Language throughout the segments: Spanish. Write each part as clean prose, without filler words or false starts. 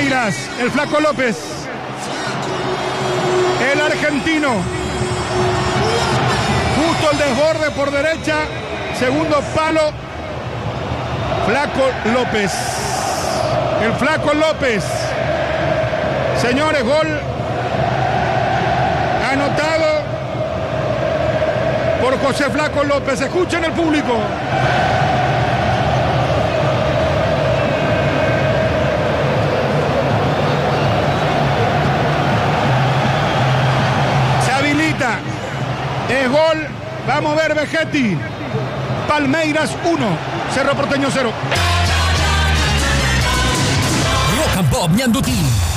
Palmeiras, el Flaco López, el argentino. Justo el desborde por derecha, segundo palo, Flaco López. El Flaco López. Señores, gol anotado por José Flaco López. Escuchen el público. Se habilita. Es gol. Vamos a ver, Vegetti. Palmeiras 1, Cerro Porteño 0. Rock and Pop Ñandutí.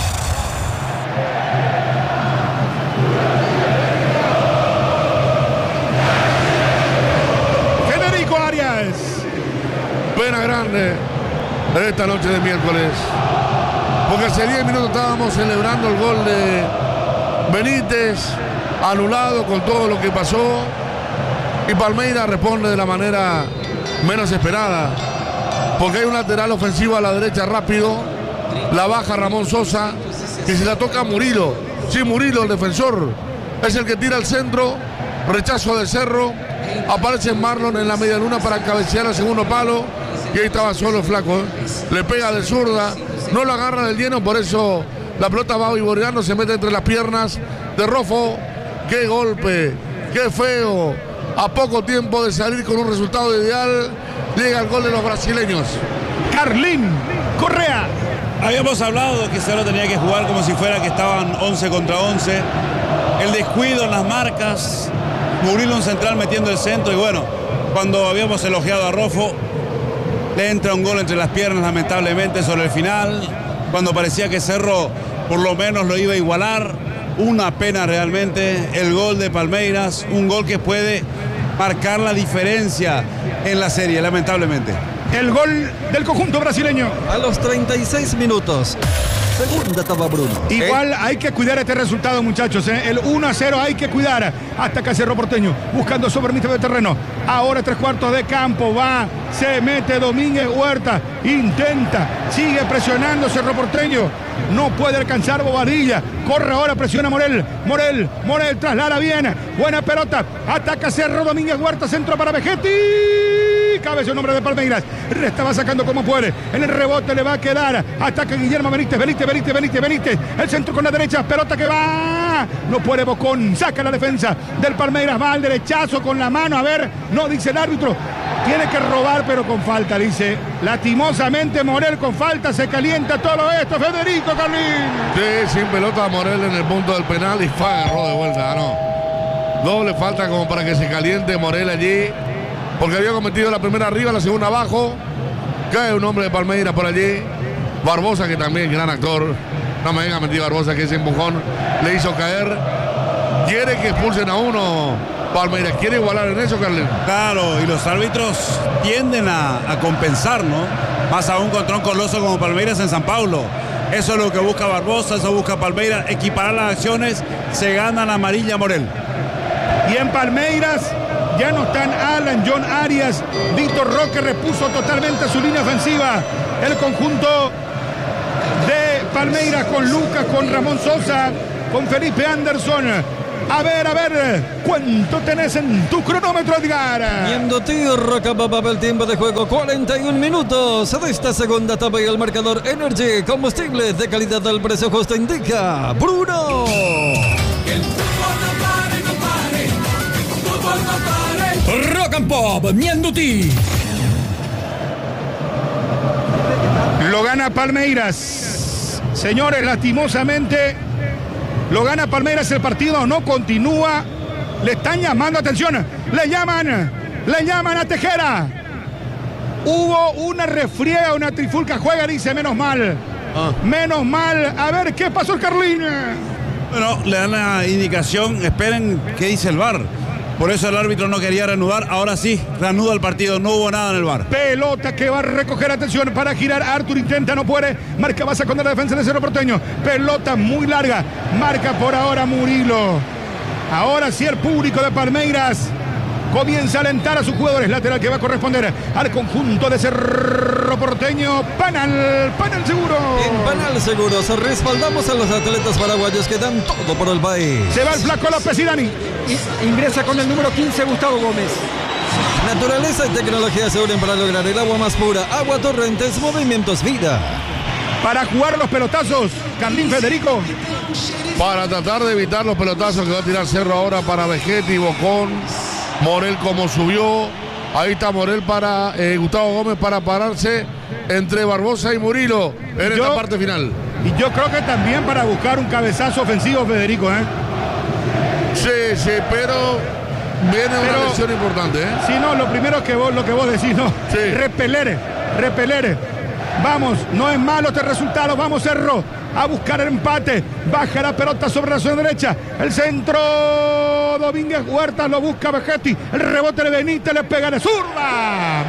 Federico Arias. Pena grande de esta noche de miércoles, porque hace 10 minutos estábamos celebrando el gol de Benítez, anulado con todo lo que pasó, y Palmeiras responde de la manera menos esperada, porque hay un lateral ofensivo a la derecha rápido, la baja Ramón Sosa, que se la toca a Murilo. Sí, Murilo, el defensor, es el que tira al centro, rechazo de Cerro, aparece Marlon en la media luna para cabecear al segundo palo, y ahí estaba solo el Flaco, le pega de zurda, no lo agarra del lleno, por eso la pelota va vivoreando, se mete entre las piernas de Rofo. Qué golpe, qué feo, a poco tiempo de salir con un resultado ideal, llega el gol de los brasileños. Carlín Correa. Habíamos hablado de que Cerro tenía que jugar como si fuera que estaban 11 contra 11. El descuido en las marcas, Murilo un central metiendo el centro, y bueno, cuando habíamos elogiado a Rofo, le entra un gol entre las piernas lamentablemente sobre el final, cuando parecía que Cerro por lo menos lo iba a igualar. Una pena realmente el gol de Palmeiras, un gol que puede marcar la diferencia en la serie, lamentablemente. El gol del conjunto brasileño. A los 36 minutos. Segunda etapa, Bruno. Igual hay que cuidar este resultado, muchachos. El 1-0 hay que cuidar. Hasta que Cerro Porteño, buscando sobre mitad de terreno. Ahora 3/4 de campo. Va, se mete Domínguez Huerta. Intenta, sigue presionando Cerro Porteño. No puede alcanzar Bobadilla. Corre ahora, presiona Morel. Morel traslada bien. Buena pelota. Ataca Cerro, Domínguez Huerta. Centro para Vegetti. Cabe su nombre de Palmeiras. Estaba sacando como puede. En el rebote le va a quedar. Ataca Guillermo Benítez. El centro con la derecha. Pelota que va. No puede Bocón. Saca la defensa del Palmeiras. Va al derechazo con la mano. A ver. No, dice el árbitro. Tiene que robar, pero con falta, dice. Lastimosamente Morel con falta. Se calienta todo esto. Federico Carlín. Sí, sin pelota Morel en el punto del penal y agarró de vuelta. No. Doble falta como para que se caliente Morel allí, porque había cometido la primera arriba, la segunda abajo. Cae un hombre de Palmeiras por allí. Barbosa, que también gran actor. No me venga a mentir Barbosa, que ese empujón le hizo caer. Quiere que expulsen a uno Palmeiras. ¿Quiere igualar en eso, Carlín? Claro, y los árbitros tienden a compensar, ¿no? Más aún contra un coloso como Palmeiras en San Paulo. Eso es lo que busca Barbosa, eso busca Palmeiras. Equiparar las acciones, se gana la amarilla Morel. Y en Palmeiras ya no están Alan, John Arias, Víctor Roque repuso totalmente su línea ofensiva. El conjunto de Palmeiras con Lucas, con Ramón Sosa, con Felipe Anderson. A ver, ¿cuánto tenés en tu cronómetro, Edgar? Ñandutí, Rock and Pop, el tiempo de juego 41 minutos de esta segunda etapa y el marcador Energy, combustible de calidad al precio justo indica Bruno. Rock and Pop Ñandutí. Lo gana Palmeiras. Señores, lastimosamente lo gana Palmeiras. El partido no continúa. Le están llamando, atención, le llaman a Tejera. Hubo una refriega, una trifulca, juega, dice, menos mal. Menos mal. A ver, ¿qué pasó el Carlín? Bueno, le dan la indicación, esperen qué dice el VAR. Por eso el árbitro no quería reanudar. Ahora sí, reanuda el partido. No hubo nada en el VAR. Pelota que va a recoger, atención, para girar. Artur intenta, no puede. Marca Baza con la defensa de Cerro Porteño. Pelota muy larga. Marca por ahora Murilo. Ahora sí el público de Palmeiras Comienza a alentar a sus jugadores. Lateral que va a corresponder al conjunto de Cerro Porteño. Panal seguro. En Panal Seguros respaldamos a los atletas paraguayos que dan todo por el país. Se va el Flaco López y Dani. Ingresa con el número 15 Gustavo Gómez. Naturaleza y tecnología se unen para lograr el agua más pura. Agua Torrentes, movimientos vida. Para jugar los pelotazos, Carlín Federico. Para tratar de evitar los pelotazos que va a tirar Cerro ahora para Vegetti, Bocón, Morel como subió. Ahí está Morel para Gustavo Gómez para pararse entre Barbosa y Murilo en esta parte final. Y yo creo que también para buscar un cabezazo ofensivo, Federico, ¿eh? Sí, pero viene una lesión importante, ¿eh? Sí, no, lo primero que lo que vos decís, no. Sí. Repeler. Vamos, no es malo este resultado. Vamos, Cerro, a buscar el empate. Baja la pelota sobre la zona derecha. El centro, Domínguez Huerta lo busca Vegetti. El rebote de Benítez, le pega de zurda.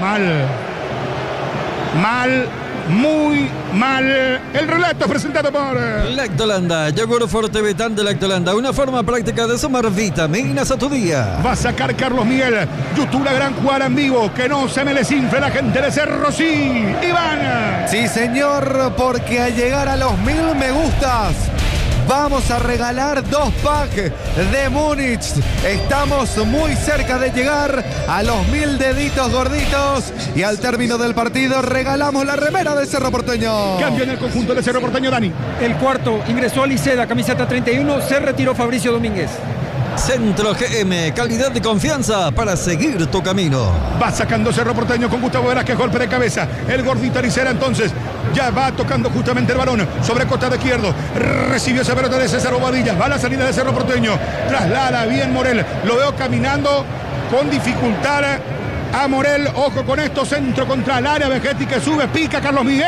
Muy mal. El relato presentado por Lactolanda, yogur forte vital de Lactolanda, una forma práctica de sumar vitaminas a tu día. Va a sacar Carlos Miguel. YouTube, la gran jugada en vivo. Que no se me les infle la gente de Cerro, sí. Iván. Sí, señor, porque al llegar a los 1000 me gustas, vamos a regalar 2 packs de Múnich. Estamos muy cerca de llegar a los 1000 deditos gorditos. Y al término del partido regalamos la remera de Cerro Porteño. Cambio en el conjunto de Cerro Porteño, Dani. El cuarto ingresó Aliceda, camiseta 31. Se retiró Fabricio Domínguez. Centro GM, calidad y confianza para seguir tu camino. Va sacando Cerro Porteño con Gustavo Velázquez, golpe de cabeza. El gordito Alicera entonces ya va tocando justamente el balón sobre costado izquierdo. Recibió esa pelota de César Bobadilla. Va a la salida de Cerro Porteño. Traslada bien Morel. Lo veo caminando con dificultad a Morel. Ojo con esto. Centro contra el área. Vegetti que sube. Pica Carlos Miguel.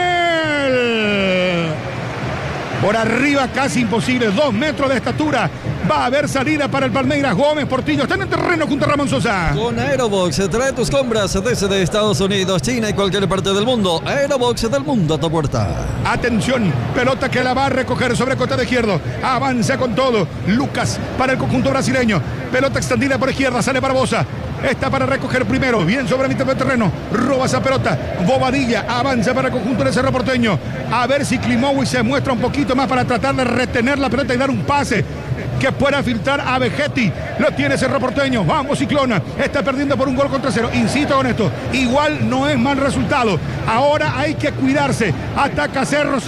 Por arriba casi imposible. 2 metros de estatura. Va a haber salida para el Palmeiras. Gómez Portillo está en el terreno junto a Ramón Sosa. Con Aerobox, trae tus compras desde Estados Unidos, China y cualquier parte del mundo. Aerobox del mundo a tu puerta. Atención, pelota que la va a recoger sobre costado izquierdo. Avanza con todo. Lucas para el conjunto brasileño. Pelota extendida por izquierda. Sale Barbosa. Está para recoger primero. Bien sobre mitad del terreno. Roba esa pelota. Bobadilla avanza para el conjunto de Cerro Porteño. A ver si Klimovic se muestra un poquito más para tratar de retener la pelota y dar un pase que pueda filtrar a Vegetti. Lo tiene Cerro Porteño. Vamos, Ciclona. Está perdiendo por un gol contra 0. Insisto con esto. Igual no es mal resultado. Ahora hay que cuidarse. Ataca Cerro,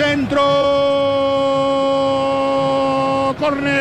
centro.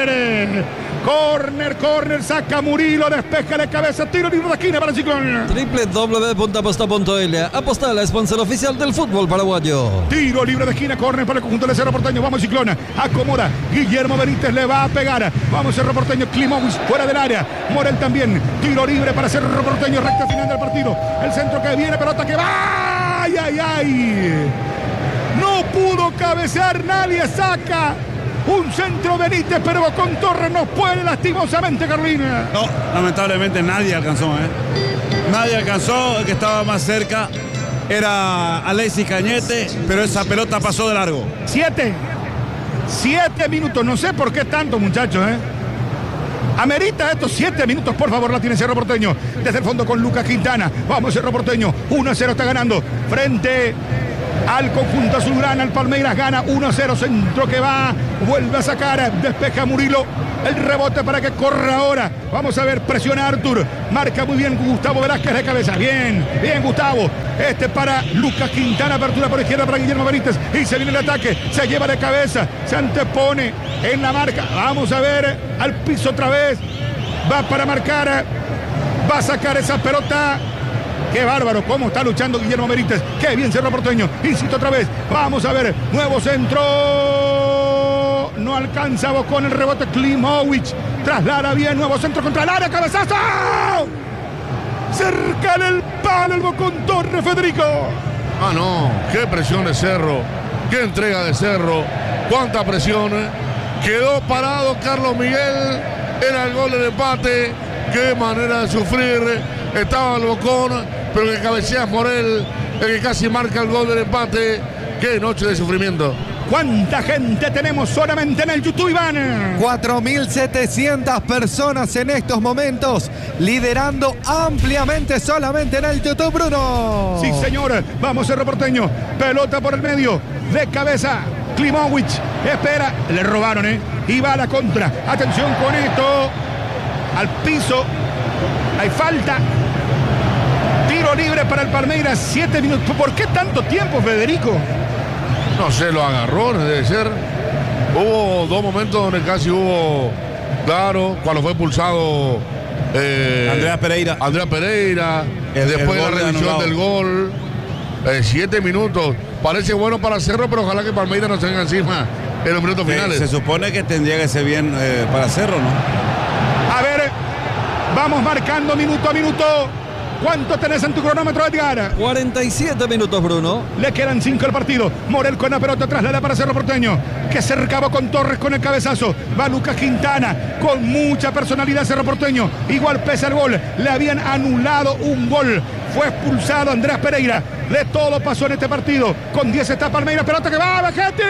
Corner, saca Murilo, despeja de cabeza, tiro libre de esquina para el Ciclón. www.aposta.l. Aposta, la sponsor oficial del fútbol paraguayo. Tiro libre de esquina, corner para el conjunto de Cerro Porteño. Vamos, Ciclona, acomoda. Guillermo Benítez le va a pegar. Vamos, Cerro Porteño. Klimovic fuera del área. Morel también. Tiro libre para Cerro Porteño. Recta final del partido. El centro que viene, pelota que va. ¡Ay! No pudo cabecear, nadie saca. Un centro Benítez, pero con Torres nos puede lastimosamente, Carolina. No, lamentablemente nadie alcanzó, Nadie alcanzó. El que estaba más cerca era Alexis Cañete, pero esa pelota pasó de largo. 7 minutos, no sé por qué tanto, muchachos, Amerita estos 7 minutos, por favor, la tiene Cerro Porteño. Desde el fondo con Lucas Quintana. Vamos, Cerro Porteño. 1-0 está ganando. Frente al conjunto azulgrana, el Palmeiras gana 1-0, centro que va, vuelve a sacar, despeja Murilo, el rebote para que corra ahora. Vamos a ver, presiona Artur, marca muy bien Gustavo Velázquez de cabeza, bien Gustavo, para Lucas Quintana, apertura por izquierda para Guillermo Benítez, y se viene el ataque, se lleva de cabeza, se antepone en la marca, vamos a ver, al piso otra vez, va para marcar, va a sacar esa pelota. Qué bárbaro, cómo está luchando Guillermo Benítez. Qué bien Cerro Porteño. Insisto otra vez. Vamos a ver. Nuevo centro. No alcanza Bocón el rebote. Klimovic traslada bien. Nuevo centro contra el área. Cabezazo. Cerca del palo el Bocón Torres, Federico. Ah, no. Qué presión de Cerro. Qué entrega de Cerro. Cuánta presión. Quedó parado Carlos Miguel. Era el gol del empate. Qué manera de sufrir. Estaba el Bocón, pero que cabecea Morel, el que casi marca el gol del empate. Qué noche de sufrimiento. ¿Cuánta gente tenemos solamente en el YouTube, Iván? 4.700 personas en estos momentos, liderando ampliamente solamente en el YouTube, Bruno. Sí, señor. Vamos, Cerro Porteño. Pelota por el medio. De cabeza. Klimovic. Espera. Le robaron, Y va a la contra. Atención con esto. Al piso. Hay falta. Tiro libre para el Palmeiras. 7 minutos. ¿Por qué tanto tiempo, Federico? No sé, los agarrones debe ser. Hubo 2 momentos donde casi hubo, claro, cuando fue expulsado Andrea Pereira. Después de la gol revisión anulado del gol. 7 minutos. Parece bueno para Cerro, pero ojalá que Palmeiras no se venga encima en los minutos finales. Se supone que tendría que ser bien para Cerro, ¿no? A ver, vamos marcando minuto a minuto. ¿Cuánto tenés en tu cronómetro, Edgar? 47 minutos, Bruno. Le quedan 5 al partido. Morel con la pelota traslada para Cerro Porteño, que se recabó con Torres con el cabezazo. Va Lucas Quintana con mucha personalidad. Cerro Porteño, igual pese al gol. Le habían anulado un gol. Fue expulsado Andrés Pereira. De todo pasó en este partido. Con 10 está Palmeiras. Pelota que va a Vegetti.